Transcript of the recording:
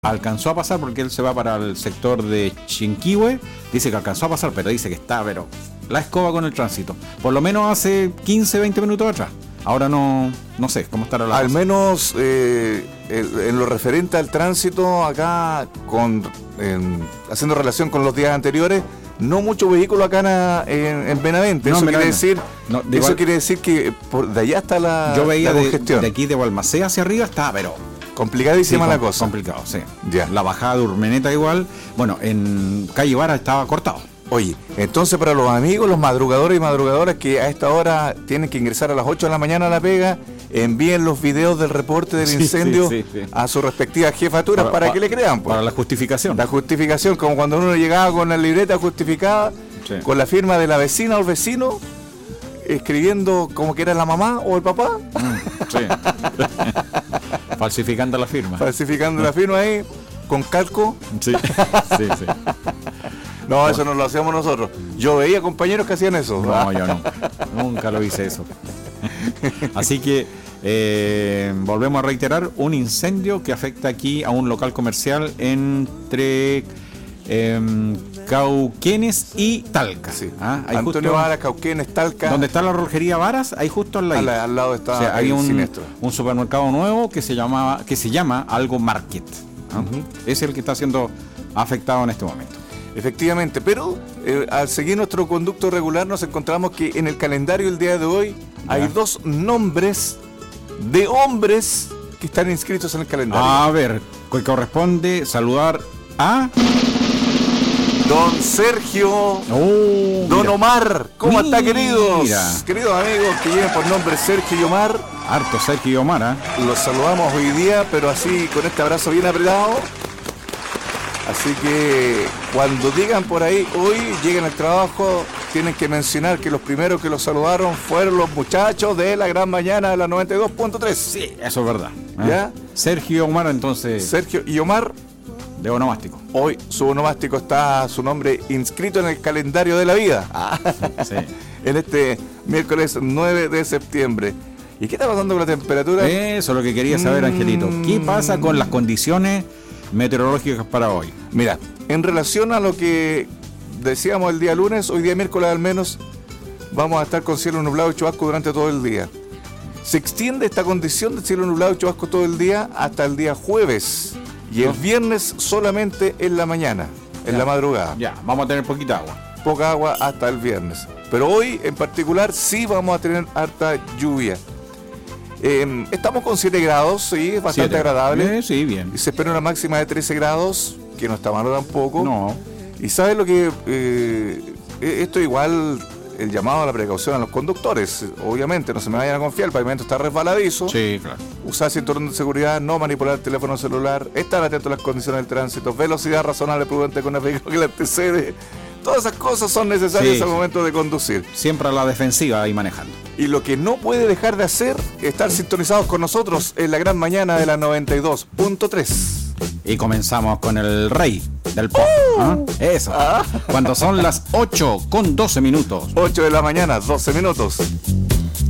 alcanzó a pasar porque él se va para el sector de Chinquihue. Dice que alcanzó a pasar, pero dice que está, pero la escoba con el tránsito. Por lo menos hace 15, 20 minutos atrás. Ahora no sé cómo estará la Al cosa. menos en lo referente al tránsito acá, haciendo relación con los días anteriores, no mucho vehículo acá en Benavente. No, Eso en quiere Benavente. decir, No, de eso igual- quiere decir que de allá está la, Yo veía la de congestión. aquí de Balmaceda hacia arriba, está, pero Complicadísima la cosa. complicado, sí. Ya. La bajada de Urmeneta igual. Bueno, en Calle Vara estaba cortado. Oye, entonces para los amigos, los madrugadores y madrugadoras que a esta hora tienen que ingresar a las 8 de la mañana a la pega, envíen los videos del reporte del Sí, incendio sí, sí. a sus respectivas jefaturas para que le crean. Pues. Para la justificación. La justificación, como cuando uno llegaba con la libreta justificada, Sí. con la firma de la vecina o el vecino, escribiendo como que era la mamá o el papá, Sí. Falsificando la firma. falsificando la firma ahí, con calco. Sí, sí, sí. No, eso no lo hacíamos nosotros. Yo veía compañeros que hacían eso. No, yo nunca lo hice eso. Así que volvemos a reiterar un incendio que afecta aquí a un local comercial entre Cauquenes y Talca. Sí. Ahí Antonio justo Vara, Cauquenes, Talca. donde está la rojería Varas, ahí justo al lado. Al lado está O sea, hay el un siniestro. supermercado nuevo que se llama Algo Market. Es el que está siendo afectado en este momento. Efectivamente, pero al seguir nuestro conducto regular nos encontramos que en el calendario el día de hoy hay 2 nombres de hombres que están inscritos en el calendario. A ver, que corresponde saludar a Don Sergio, Don Don Omar, ¿cómo está, Mira. queridos? Queridos amigos que llevan por nombre Sergio y Omar, Harto Sergio y Omar. los saludamos hoy día, pero así con este abrazo bien apretado. Así que cuando digan por ahí, hoy lleguen al trabajo, tienen que mencionar que los primeros que los saludaron fueron los muchachos de la gran mañana de la 92.3. Sí, eso es verdad. ¿Ya? Sergio y Omar, entonces, Sergio y Omar, de onomástico. hoy su onomástico está su nombre inscrito en el calendario de la vida. Sí. En este miércoles 9 de septiembre. ¿Y qué está pasando con la temperatura? Eso es lo que quería saber, Angelito. ¿Qué pasa con las condiciones meteorológicas para hoy? Mira, en relación a lo que decíamos el día lunes, hoy día miércoles al menos vamos a estar con cielo nublado y chubasco durante todo el día. Se extiende esta condición de cielo nublado y chubasco todo el día hasta el día jueves y el viernes solamente en la mañana, en la madrugada. Ya, vamos a tener poquita agua. Poca agua hasta el viernes. Pero hoy en particular sí vamos a tener harta lluvia. Estamos con 7 grados, sí, es bastante 7. agradable. Sí, bien. Y se espera una máxima de 13 grados, que no está malo tampoco. No. Y sabes lo que esto igual el llamado a la precaución a los conductores. Obviamente no se me vayan a confiar, el pavimento está resbaladizo. Sí, claro. Usar cinturón de seguridad, no manipular el teléfono celular, estar atento a las condiciones del tránsito, velocidad razonable prudente con el vehículo que le antecede. Todas esas cosas son necesarias Sí, al sí. momento de conducir. Siempre a la defensiva ahí manejando. Y lo que no puede dejar de hacer es estar sintonizados con nosotros en la gran mañana de la 92.3. Y comenzamos con el rey del pop. Eso. Cuando son las 8:12. 8 de la mañana, 12 minutos.